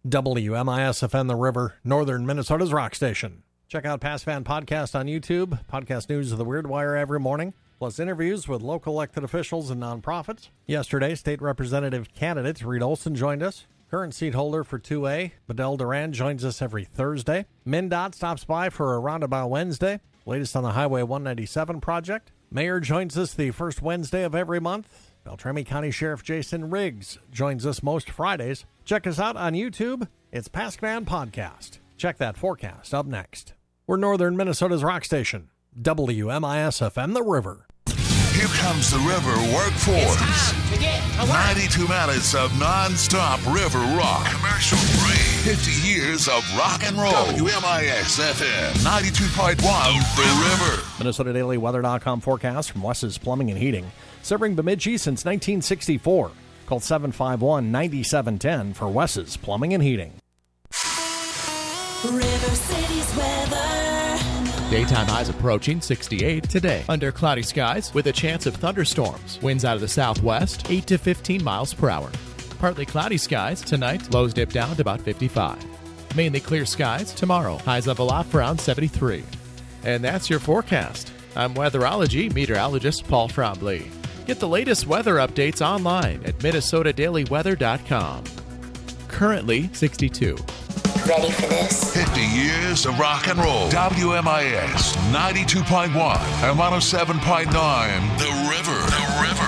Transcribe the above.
WMIS-FM The River, northern Minnesota's rock station. Check out Past Fan Podcast on YouTube, podcast news of the Weird Wire every morning, plus interviews with local elected officials and nonprofits. Yesterday, state representative candidate Reed Olson joined us. Current seat holder for 2A, Bedell Duran, joins us every Thursday. MnDOT stops by for a roundabout Wednesday. Latest on the Highway 197 project. Mayor joins us the first Wednesday of every month. Beltrami County Sheriff Jason Riggs joins us most Fridays. Check us out on YouTube. It's Past Fan Podcast. Check that forecast up next. We're northern Minnesota's rock station, WMIS-FM The River. Here comes the River Workforce. It's time to get to work. 92 minutes of non-stop river rock. Commercial free. 50 years of rock and roll. WMIS-FM 92.1 The River. MinnesotaDailyWeather.com forecast from Wes's Plumbing and Heating. Serving Bemidji since 1964. Call 751-9710 for Wes's Plumbing and Heating. River City's weather. Daytime highs approaching 68 today. Under cloudy skies with a chance of thunderstorms. Winds out of the southwest, 8 to 15 miles per hour. Partly cloudy skies tonight. Lows dip down to about 55. Mainly clear skies tomorrow. Highs level off around 73. And that's your forecast. I'm weatherology meteorologist Paul Trombley. Get the latest weather updates online at MinnesotaDailyWeather.com. Currently 62. Ready for this? 50 years of rock and roll. WMIS 92.1 and 107.9 The River. The River.